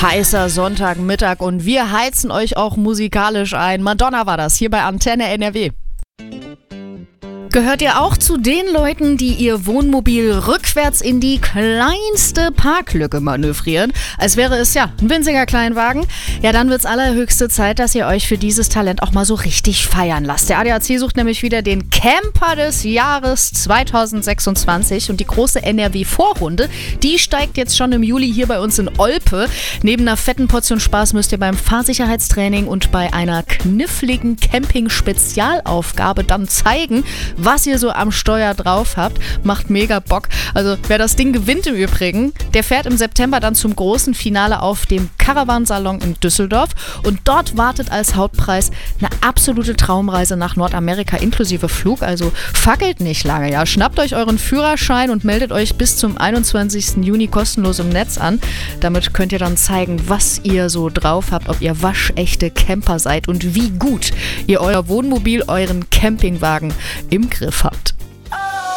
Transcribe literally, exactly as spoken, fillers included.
Heißer Sonntagmittag und wir heizen euch auch musikalisch ein. Madonna war das hier bei Antenne N R W. Gehört ihr auch zu den Leuten, die ihr Wohnmobil rückwärts in die kleinste Parklücke manövrieren, als wäre es ja ein winziger Kleinwagen? Ja, dann wird's allerhöchste Zeit, dass ihr euch für dieses Talent auch mal so richtig feiern lasst. Der A D A C sucht nämlich wieder den Camper des Jahres zweitausendsechsundzwanzig und die große N R W-Vorrunde, die steigt jetzt schon im Juli hier bei uns in Olpe. Neben einer fetten Portion Spaß müsst ihr beim Fahrsicherheitstraining und bei einer kniffligen Camping-Spezialaufgabe dann zeigen, was ihr so am Steuer drauf habt. Macht mega Bock. Also wer das Ding gewinnt im Übrigen, der fährt im September dann zum großen Finale auf dem Caravan-Salon in Düsseldorf und dort wartet als Hauptpreis eine absolute Traumreise nach Nordamerika inklusive Flug. Also fackelt nicht lange, ja. Schnappt euch euren Führerschein und meldet euch bis zum einundzwanzigsten Juni kostenlos im Netz an. Damit könnt ihr dann zeigen, was ihr so drauf habt, ob ihr waschechte Camper seid und wie gut ihr euer Wohnmobil, euren Campingwagen im Griff habt.